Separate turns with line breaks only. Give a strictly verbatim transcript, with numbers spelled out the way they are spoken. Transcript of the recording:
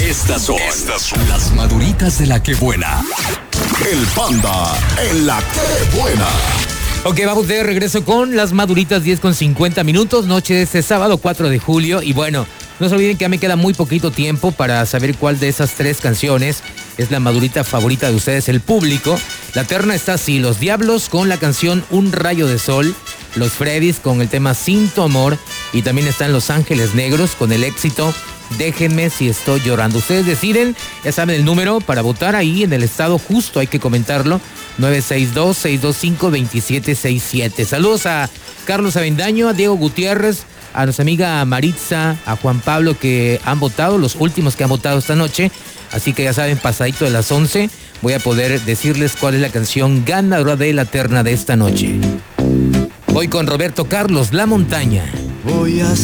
Estas son, Estas son las maduritas de la que buena. El Panda en la que buena.
Ok, vamos de regreso con las maduritas, diez con cincuenta minutos, noche de este sábado cuatro de julio. Y bueno, no se olviden que ya me queda muy poquito tiempo para saber cuál de esas tres canciones es la madurita favorita de ustedes, el público. La terna está así: Los Diablos con la canción Un Rayo de Sol, Los Freddys con el tema Sin Tu Amor, y también están Los Ángeles Negros con el éxito Déjenme Si Estoy Llorando. Ustedes deciden, ya saben el número para votar ahí en el estado, justo hay que comentarlo, nueve seis dos, seis dos cinco, dos siete seis siete. Saludos a Carlos Avendaño, a Diego Gutiérrez, a nuestra amiga Maritza, a Juan Pablo, que han votado, los últimos que han votado esta noche. Así que ya saben, pasadito de las once, voy a poder decirles cuál es la canción ganadora de la terna de esta noche. Voy con Roberto Carlos, La Montaña.
Voy a